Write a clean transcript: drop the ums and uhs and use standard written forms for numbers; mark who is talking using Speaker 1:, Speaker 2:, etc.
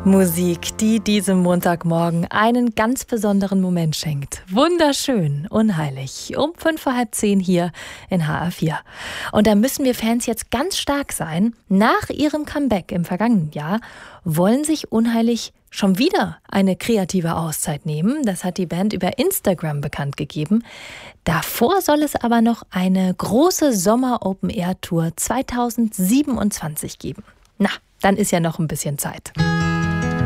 Speaker 1: Musik, die diesem Montagmorgen einen ganz besonderen Moment schenkt. Wunderschön, unheilig. Um 5:30 hier in HR4. Und da müssen wir Fans jetzt ganz stark sein. Nach ihrem Comeback im vergangenen Jahr wollen sich Unheilig schon wieder eine kreative Auszeit nehmen. Das hat die Band über Instagram bekannt gegeben. Davor soll es aber noch eine große Sommer-Open-Air-Tour 2027 geben. Na, dann ist ja noch ein bisschen Zeit.